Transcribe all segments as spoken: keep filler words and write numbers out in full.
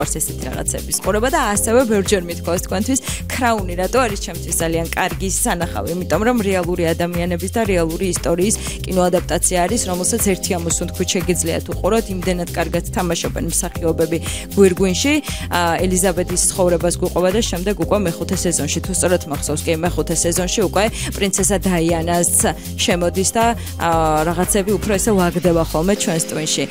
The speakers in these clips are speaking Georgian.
ესეთი რაღაცების ყურება და ასევე ბევრჯერ მithქვას თქვენთვის ქრაუნი რატო არის ჩემთვის ძალიან კარგი სანახავი, იმიტომ რომ რეალური ადამიანების და რეალური ისტორიის კინოადაპტაცია არის, რომელსაც ერთი ამოსუნთქვით შეგიძლიათ უყუროთ, იმდენად კარგად თამაშობენ მსახიობები გვირგვინში, ელიზაბეთის ცხოვრებას გვიყვება და შემდეგ უკვე მეხუთე სეზონში, თუ სწორად მახსოვს, კი მეხუთე სეზონში უკვე პრინცესა დაიანას შემოდის და რაღაცები უფრო ესე ვაგდება ხოლმე ჩვენს ტვინში.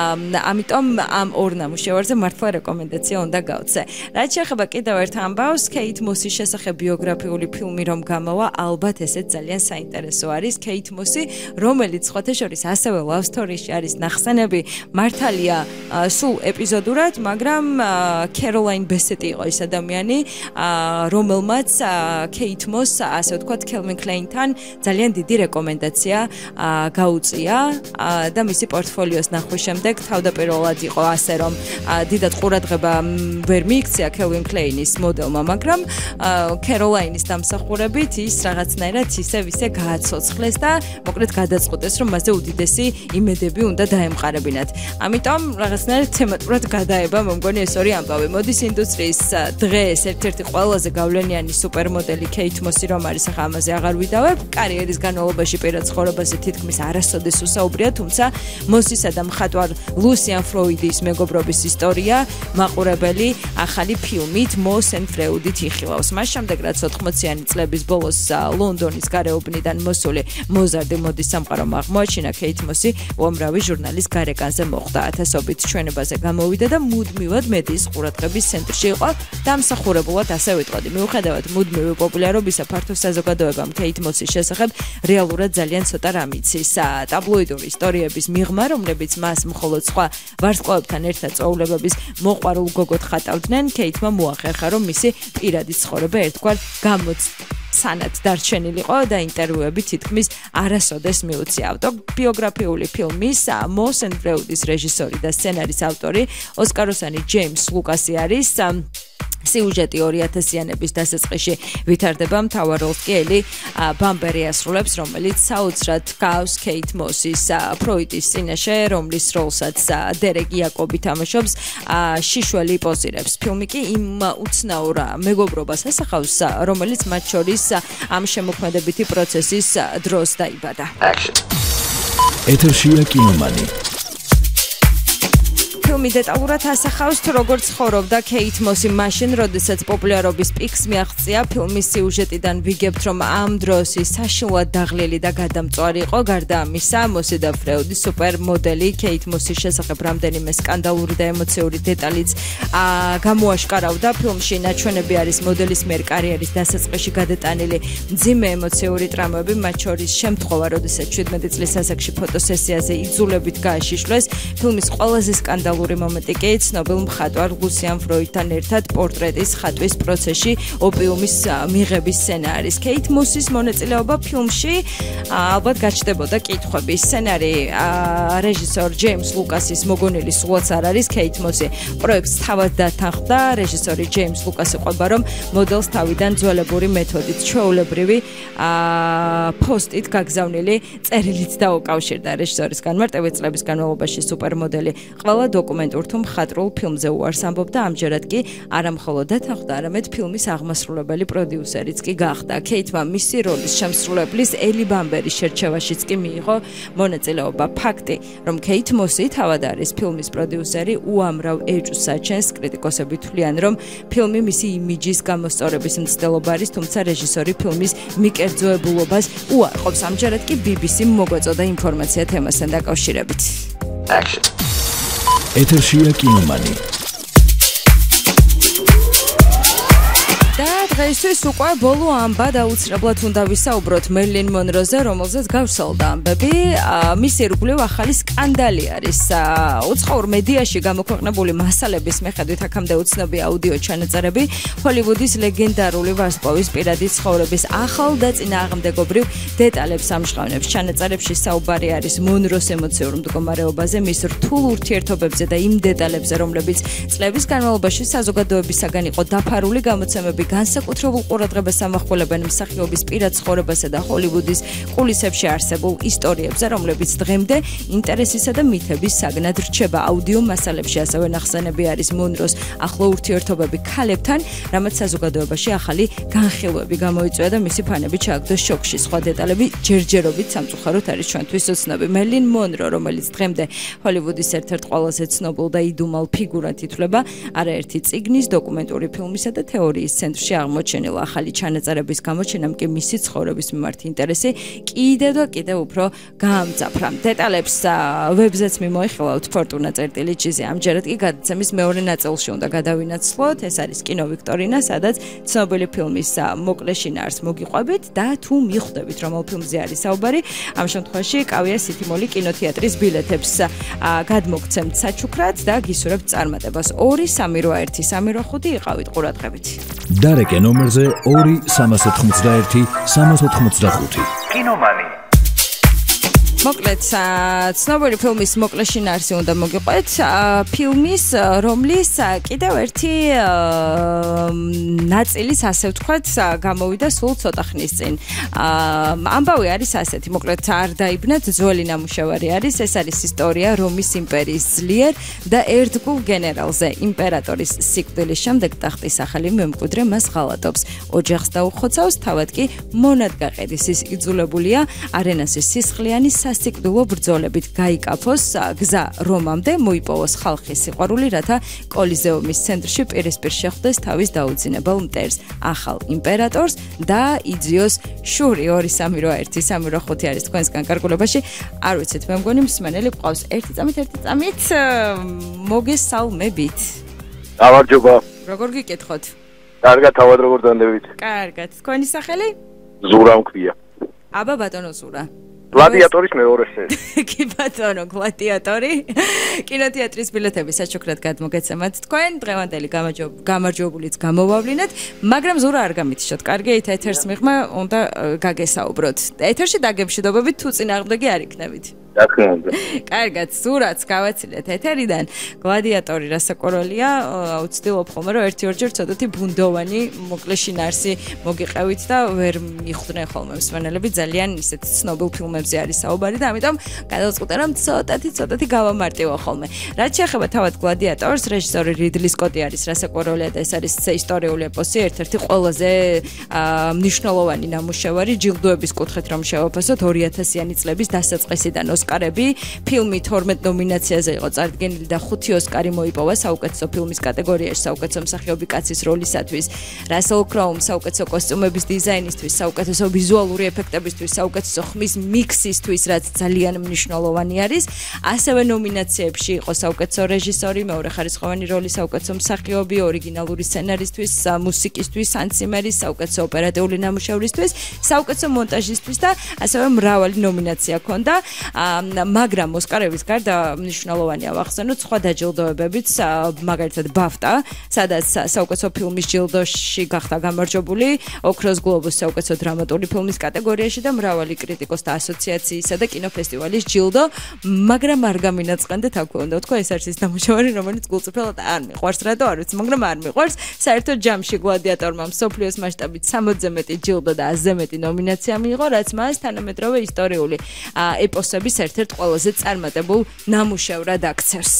ამიტომ ამ ორ ნამუშევარზე მართლა რეკომენდაცია უნდა გავცე. რაც შეეხება კიდევ ერთ ამბავს, Kate Moss-ის შესახებ ბიოგრაფიული ფილმი რომ გამოვა, ალბათ ესეც ძალიან საინტერესო არის. Kate Moss, რომელიც სხვათა შორის ასევე Love Story-ში არის ნახსენები, მართალია სულ ეპიზოდურად, მაგრამ Caroline Bessette იყო ის ადამიანი, რომელმაც Kate Moss, ასე ვთქვათ, Calvin Klein-თან ძალიან დიდი რეკომენდაცია გაუწია და მისი პორტფოლიოს ნახვის შემდეგ თავდაპირველად იყო ასე, რომ დიდად ყურადღება ვერ მიიქცია Calvin Klein-ის მოდელმა, მაგრამ Caroline-ის დამსახურებით ის რაღაცნაირად ისევ ისე გააცოცხლეს და მოკლედ გადაწყვეტეს, რომ მასზე უდიდესი იმედები უნდა დაემყარებინათ. ამიტომ რაღაცნაირად თემატურად გადაება, მომგონი ეს ორი ამბავი. მოდის ინდუსტრიის დღეს ერთ-ერთი ყველაზე გავლენიანი სუპერმოდელი Kate Moss რომ არის, ახლა ამაზე აღარ ვიდავებ. კარიერის განმავლობაში პირად ცხოვრებაზე თითქმის არასოდეს უსაუბრია, თუმცა Moss-ისა და მხატვარ Lucian Freud-ის მეგობრობის ისტორია მაყურებელი ახალი ფილმით Moss and Freud-ით იხილავს. მას შემდეგ რაც ოთხმოციანი წლების ბოლოს ლონდონის გარეუბნიდან მოსული მოზარდი მოდის სამყარომ აღმოაჩინა, Kate Moss უამრავი ჟურნალის გარეკანზე მოხვდა. ათასობით ჩვენებაზე გამოვიდა და მუდმივად მედიის ყურადღების ცენტრში იყო. დამსახურებულად ასე ვიტყოდი. მიუხედავად მუდმივი პოპულარობისა, ფართო საზოგადოებამ Kate Moss-ის შესახებ რეალურად ძალიან ცოტა რამ იცის. ტაბლოიდური ისტორიების მიღმა, რომლებიც მას მხოლოდ სხვა ვარსკვლავებთან ერთად წვეულებების მოყვარულ გოგოთ ხატავდნენ, Kate-მა მოახერხა, რომ მისი პირადი ცხოვრება ერთგვარ გამოც სანად დარჩენილიყო და ინტერვიუები თითქმის არასოდეს მიუწია. ავტობიოგრაფიული ფილმის Moss and Freud-ის რეჟისორი და სცენარის ავტორი ოსკაროსანი ჯეიმს ლუკასი არის. სიუჟეტი ორი ათასიანების დასაწყისში ვითარდება, მთავარ როლს კი ელი ბამბერი ასრულებს, რომელიც საოცრად გავს Kate Moss-ის ფროიდის წინაშე, რომლის როლსაც დერეკ იაკობი თამაშობს, შიშველი პოზირებს. ფილმი კი იმ უცნაურ მეგობრობას ასახავს, რომელიც მათ შორის ამ შემოქმედებითი პროცესის დროს დაიბადა. ეთერშია კინომანი. ფილმი დეტალურად ასახავს, თუ როგორ ცხოვრობდა Kate Moss მაშინ, როდესაც პოპულარობის პიკს მიაღწია. ფილმის სიუჟეტიდან ვიგებთ, რომ ამ დროს ის საშინლად დაღლილი და გადამწვარი იყო. გარდა ამისა, Moss და Freud-ის სუპერმოდელი Kate Moss-ის შესახებ რამდენიმე სკანდალური და ემოციური დეტალიც გამოაშკარავდა. ფილმში ნაჩვენები არის მოდელის მიერ კარიერის დასაწყისში გადატანილი მძიმე ემოციური ტრამვები, მათ შორის შემთხვევა, როდესაც შვიდმეტი წლის ასაკში ფოტოსესიაზე იძულებით გააშიშვლეს. ფილმის ყველაზე სკანდალური მომენტი კი ცნობილ მხატვარ Lucian Freud-თან ერთად პორტრეტის ხატვის პროცესში ოპიუმის მიღების სცენა არის. Kate Moss-ის მონაწილეობა ფილმში ალბათ გაჩნდებოდა კითხვები. სცენარი რეჟისორ ჯეიმს ლუკასის მოგონილი სულაც არ არის. Kate Moss პროექტს თავად დათანხმდა. რეჟისორი ჯეიმს ლუკასი ყვება, რომ მოდელს თავიდან ძველებური მეთოდით, ჩვეულებრივი პოსტით გაგზავნილი წერილით დაუკავშირდა. რეჟისორის განმარტებით წლების განმავლობაში სუპერმოდელი ყველა დოკუმენტურ თუ მხატვრულ ფილმზე უარს ამბობდა, ამჯერად კი არა მხოლოდ დათანხმდა, არამედ ფილმის აღმასრულებელი პროდიუსერიც კი გახდა. Kate-მა მისი როლის შემსრულებლის ელი ბამბერის შერჩევაშიც კი მიიღო მონაწილეობა. ფაქტი, რომ Kate Moss თავად არის ფილმის პროდიუსერი, უამრავ ეჭვს საჩენს. კრიტიკოსები თვლიან, რომ ფილმი მისი იმიჯის გამოსწორების მცდელობა არის, თუმცა რეჟისორი ფილმის მიკერძოებულობას უარყოფს. ამჯერად კი B B C-მ მოგვეწოდა ინფორმაცია თემასთან დაკავშირებით. ეთერშია კინომანი. დღეისთვის უკვე ბოლო ამბა დაუცხრებლად უნდა ვისაუბროთ მერლინ მონროზე, რომელზეც გავსალდა ამბები. მის ირგვლივ ახალი სკანდალი არის. უცხოურ მედიაში გამოქვეყნებული მასალების მიხედვით აქამდე უცნობი აუდიო ჩანაწერები ჰოლივუდის ლეგენდარული ვარსკვლავის პირადი ცხოვრების ახალ და წინააღმდეგობრივ დეტალებს ამჟღავნებს. ჩანაწერებში საუბარი არის მონროს ემოციურ მდგომარეობაზე, მის რთულ ურთიერთობებზე და იმ დეტალებზე, რომლებიც წლების განმავლობაში საზოგადოებისაგან იყო დაფარული. გამოცემები განსაკუთრებით განსაკუთრებულ ყურადღებას ამახვილებენ მსახიობის პირად ცხოვრებასა და ჰოლივუდის კულისებში არსებულ ისტორიებზე, რომლებიც დღემდე ინტერესისა და მითების საგნად რჩება. აუდიო მასალებში ასევე ნახსენები არის მონროს ახლო ურთიერთობები ქალებთან, რამაც საზოგადოებაში ახალი განხილვები გამოიწვია და მისი ფანები ჩააგდოს შოკში. სხვა დეტალები ჯერჯერობით სამწუხაროდ არის ჩვენთვის უცნობი. მერლინ მონრო, რომელიც დღემდე ჰოლივუდის ერთ-ერთ ყველაზე ცნობილ და იდუმალ ფიგურად ითვლება, არაერთი წიგნის, დოკუმენტური ფილმისა და თეორიის ცენტრში აღმოჩენილ. ახალი ჩანაწერების გამოჩენამ კი მისი ცხოვრების მიმართ ინტერესი კიდევ და კიდევ უფრო გაამძაფრა. დეტალებს ვებზეც მიმოიხილავთ ფორტუნა წერტილი ჯიზი. ამჯერად კი გადაცემის მეორე ნაწილში უნდა გადავინაცვლოთ. ეს არის კინო ვიქტორინა, სადაც ცნობილი ფილმის მოკლე შინაარსს მოგიყვებით და თუ მიხვდებით, რომელ ფილმზე არის საუბარი, ამ შემთხვევაში კავია სითიმოლი კინოთეატრის ბილეთებს გადმოგცემთ საჩუქრად და გისურვებთ წარმატებას. ორი სამი რვა ერთი სამი რვა ხუთი იყავით ყურადღებით. დარეკე ნომერზე ორი სამას ოთხმოცდაერთი სამას ოთხმოცდახუთი. კინომანი. მოკლედ, ცნობილი ფილმის მოკლე შინაარსი უნდა მოგიყვეთ. ფილმის, რომლის კიდევ ერთი ნაწილის, ასე ვთქვათ, გამოვიდა სულ ცოტა ხნის წინ. ამბავი არის ასეთი, მოკლედ არ დაიბნათ, ძველი ნამუშევარი არის. ეს არის ისტორია რომის იმპერიის ძლიერ და ერთგულ გენერალზე. იმპერატორის სიკვდილის შემდეგ ტახტის ახალი მემკვიდრე მას ღალატობს. ოჯახს დაუხოცავს, თავად კი მონადგაყედის ის იძულებულია არენასის სისხლიანი სასიკვდილო ბრძოლებით გაიკაფოს გზა რომამდე, მოიპოვოს ხალხის სიყვარული, რათა კოლიზეუმის ცენტრში პირისპირ შეხვდეს თავის დაუძინებელ მტერს, ახალ იმპერატორს და იძიოს შური. ორი სამი რვა ერთი სამი რვა ხუთი არის თქვენსგან გარკვეულებაში. არ ვიცით, მე მგონი მსმენელი გვყავს. ერთი წამით, ერთი წამით მოგესალმებით. გამარჯობა. როგორ გიკითხოთ? კარგად, თავად როგორ დანდებით? კარგად. თქვენი სახელი? ზურა მქვია. აბა ბატონო ზურა. გლადიატორის მეორე სერი. კი ბატონო, გლადიატორი. კინოთეატრის ბილეთები საჩუქრად გადმოგეცემათ თქვენ. დღევანდელი გამარჯვებულიც გამოვავლინეთ, მაგრამ ზურა არ გამითიშოთ. კარგით, ეთერს მიღმა უნდა გაგესაუბროთ. ეთერში დაგემშვიდობებით, თუ წინააღმდეგი არ იქნებით. კარგად, ზურაც გავაცილეთ ეთერიდან. გლადიატორი რასაკვირველია, ვცდილობ ხოლმე რომ ერთი-ორჯერ ცოტათი ბუნდოვანი მოკლე შინაარსი მოგიყევით და ვერ მიხვდნენ ხოლმე მსმენელები. ძალიან ისეთ ცნობილ ფილმებზე არის საუბარი და ამიტომ გადავწყვიტე რომ ცოტათი ცოტათი გავამარტივო ხოლმე. რაც შეეხება თავად გლადიატორს, რეჟისორი რიდლი სკოტი არის რასაკვირველია და ეს არის ისტორიული ეპოსი, ერთ-ერთი ყველაზე მნიშვნელოვანი ნამუშევარი ჯილდოების კუთხით რომ შევაფასოთ ორი ათასიანი წლების დასაწყისიდან. ოსკარები, ფილმი თორმეტ ნომინაციაზე იყო წარდგენილი და ხუთი ოსკარი მოიპოვა საუკეთესო ფილმის კატეგორიაში, საუკეთესო მსახიობი კაცის როლისათვის, რასელ კროუმ საუკეთესო კოსტიუმების დიზაინისთვის, საუკეთესო ვიზუალური ეფექტებისთვის, საუკეთესო ხმის მიქსისთვის, რაც ძალიან მნიშვნელოვანი არის. ასევე ნომინაციებში იყო საუკეთესო რეჟისორი, მეორეხარისხოვანი როლი, საუკეთესო მსახიობი, ორიგინალური სცენარისთვის, მუსიკისთვის, ანციმერის, საუკეთესო ოპერატიული ნამუშევრისთვის, საუკეთესო მონტაჟისთვის და ასევე მრავალი ნომინაცია ჰქონდა. მაგრამ ოსკარების გარდა მნიშვნელოვანია ვახსენოთ სხვა დაჯილდოებებიც, მაგალითად ბაფტა, სადაც საუკეთესო ფილმის ჯილდოში გახდა გამარჯვებული, ოქროს გლობუსი საუკეთესო დრამატული ფილმის კატეგორიაში და მრავალი კრიტიკოსთა ასოციაციისა და კინოფესტივალის ჯილდო, მაგრამ არ გამინაწყენდა თქო უნდა თქვა ეს არის ის ნამუშევარი, რომელიც გულწრფელად არ მიყვარს, რატო არ ვიცი, მაგრამ არ მიყვარს. საერთოდ ჯამში გლადიატორმა მსოფლიოს მასშტაბით სამოცზე მეტი ჯილდო და ათზე მეტი ნომინაცია მიიღო, რაც მას თანამედროვე ისტორიული ეპოსების ერთ-ერთ ყველაზე წარმატებულ ნამუშევრად აქცევს.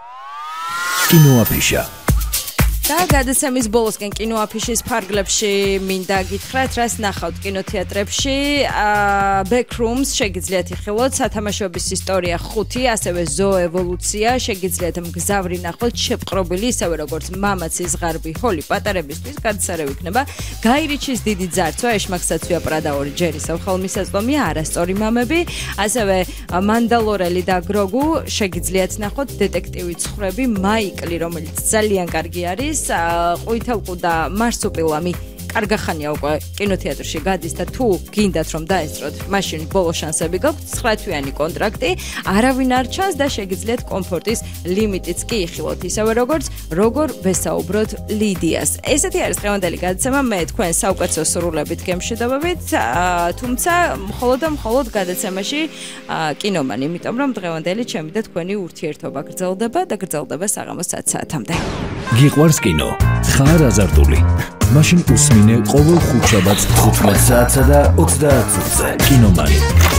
კინოაფიშა. და გადაცემის ბოლოსკენ კინოაფიშის ფარგლებში მინდა გითხრათ, რას ნახავთ კინოთეატრებში. Backrooms შეგიძლიათ იხილოთ, სათამაშოების ისტორია ხუთი, ასევე ზოოევოლუცია, შეგიძლიათ მგზავრი ნახოთ, შეპყრობილი, ისევე როგორც მამაცის ღარბი ჰოლი პატარებისთვის, გადასარევი იქნება. Guy Ritchie-ის დიდი ძარცვა, ეშმაკსაცვია პრადა ორი ჯერისავ ხელმისაწვდომია, არასწორი მამები, ასევე მანდალორელი და გროგუ, შეგიძლიათ ნახოთ დეტექტივი ცხრები, მაიკლი, რომელიც ძალიან კარგი არის. ყვითელყუ და მარსუპილამი კარგახანია უკვე კინოთეატრში გადის და თუ გინდათ რომ დაესწროთ, მაშინ ბოლო შანსები გაქვთ, ცხრათვიანი კონტრაქტი, არავინ არ ჩანს და შეგიძლიათ კომფორტის ლიმიტიც კი იხილოთ, ისევე როგორც როგორ ვესაუბროთ ლიდიას. ესეთი არის დღევანდელი გადაცემა, მე თქვენ საუკეთესო სრულებით გემშვიდობებით, თუმცა მხოლოდ და მხოლოდ გადაცემაში კინომანი, იმიტომ რომ დღევანდელი ჩემი და თქვენი ურთიერთობა გრძელდება და გრძელდება საღამოს ათი საათამდე. გიყვარს კინო? ხარ აზარტული? მაშინ უსმინე ყოველ ხუთშაბათს თხუთმეტ საათსა და ოცდაათ წუთზე კინომანი.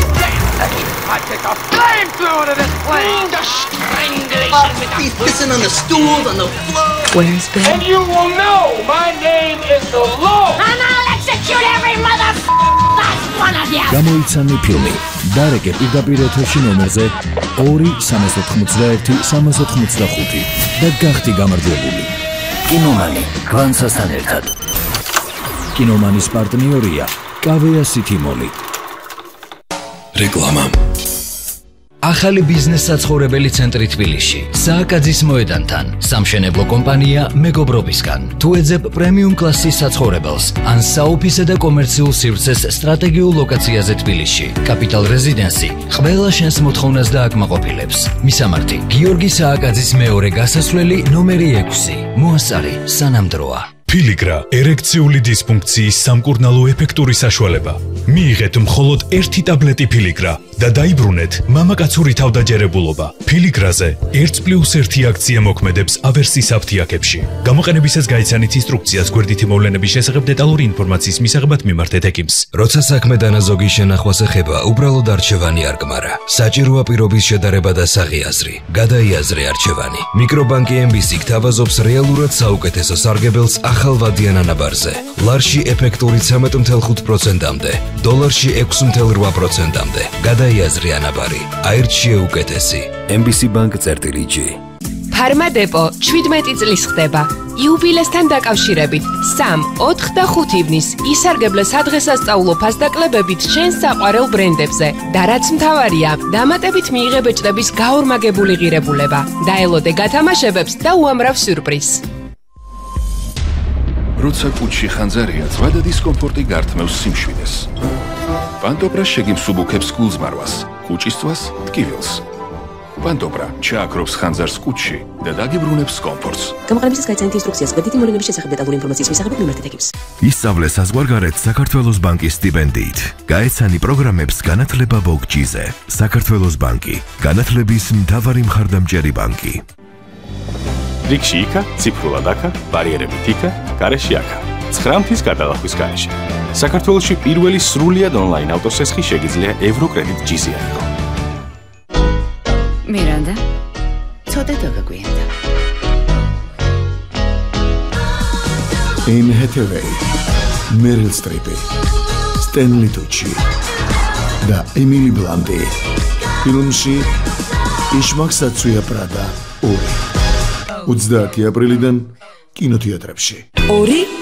He's pissing on the stools, on the floor. Where's Ben? And you will know my name is the law. And I'll execute every motherfucking last one of you. გამოიცანე ფილმი დარეკე პირდაპირ ეთერში ნომერზე ორი სამას ოთხმოცდაერთი სამას ოთხმოცდახუთი და გახდი გამარჯვებული. კინომანი გვანსასთან ერთად. კინომანის პარტნიორია კავეა City Mall. რეკლამა. ახალი ბიზნეს საცხოვრებელი ცენტრი თბილისში, სააკაძის მოედანთან, სამშენებლო კომპანია მეგობრობისგან. თუ ეძებ პრემიუმ კლასის საცხოვრებელს, ან საოფისე და კომერციულ სივრცეს სტრატეგიულ ლოკაციაზე თბილისში, კაპიტალ რეზიდენსი ყველა შენს მოთხოვნას დააკმაყოფილებს. მისამართი: გიორგი სააკაძის მეორე გასასვლელი ნომერი ექვსი. მოასწარი სანამდროა. Filigra ერექციული დისფუნქციის სამკურნალო ეფექტური საშუალება. მიიღეთ მხოლოდ ერთი ტაბლეტი Filigra და დაიბრუნეთ მამაკაცური თავდაჯერებულობა. Filigrაზე ერთ პლუს ერთი აქცია მოქმედებს ავერსის აფთიაქებში. გამოყენებისას გაიცანით ინსტრუქციას გვერდითი მოვლენების შესახებ დეტალური ინფორმაციის მისაღებად მიმართეთ ექიმს. როცა საქმე დანაზოგის შენახვას ეხება, უბრალოდ არჩევანი არ გმარა. საჭიროა პირობის შედარება და საღიაზრი. გადაიაზრე არჩევანი. მიკრობანკი ემ ბი სი გთავაზობს რეალურად საუკეთესო სარგებელს ახალვადიან ანაბარზე. ლარში ეფექტური ცხრამეტ ოცდაოთხ პროცენტამდე, დოლარში ექვსი ოცდაოთხ პროცენტამდე. გადაიაზრე ანაბარი. აირჩიე უკეთესი. ემ ბი სი Bank წერტილი ჯი. ფარმადეპო შვიდმეტი წლის ხდება. იუბილესთან დაკავშირებით სამ, ოთხ და ხუთ ივნის ისარგებლე სადღესასწაულო ფასდაკლებებით ჩვენს საყვარელ ბრენდებზე და რაც მთავარია, დამატებით მიიღე ბეჭდების გაორმაგებული ღირებულება. დაელოდე გათამაშებებს და უამრავ სიურპრიზს. როცა კუჩში ხანძარია, ძვა და დისკომფორტი გართმევს სიმშვიდეს. პანტოპრა შეგიმსუბუქებს გულზმარვას, კუჭისწვას ტკივილს. პანტოპრა ჩააქრობს ხანძარს კუჩში და დაგიბრუნებს კომფორტს. გამოყენებისას გაიცანით ინსტრუქციას გვერდითი მოვლენების შესახებ დეტალური ინფორმაციის მისაღებად მიმართეთ ექიმს. ისწავლე საზღვარგარეთ საქართველოს ბანკის სტიპენდიით. გაეცანი პროგრამებს განათლება ბოგჯიზე. საქართველოს ბანკი, განათლების მთავარი მხარდამჭერი ბანკი. რიგში იქა, ციფრულად აქა, ბარიერებით იქა, გარეში აქა. ცხრამთის გადალახვის გარეშე. საქართველოში პირველი სრულიად ონლაინ ავტოსესხი შეგიძლია ევროკრედიტ ჯიზე აიღო. მირანდა, ცოტა დაგაგვიანდა. Anne Hathaway, Meryl Streep, Stanley Tucci და Emily Blunt. ფილმში იშმაკსაცუია პრადა ორი. ოცდაათი აპრილიდან კინოთეატრებში. ორი